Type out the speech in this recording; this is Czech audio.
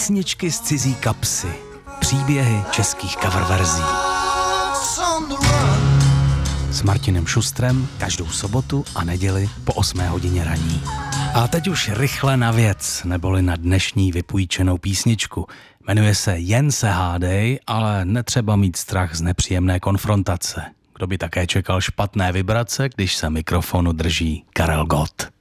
Písničky z cizí kapsy. Příběhy českých coververzí. S Martinem Šustrem každou sobotu a neděli po 8 hodině raní. A teď už rychle na věc, neboli na dnešní vypůjčenou písničku. Jmenuje se Jen se hádej, ale netřeba mít strach z nepříjemné konfrontace. Kdo by také čekal špatné vibrace, když se mikrofonu drží Karel Gott.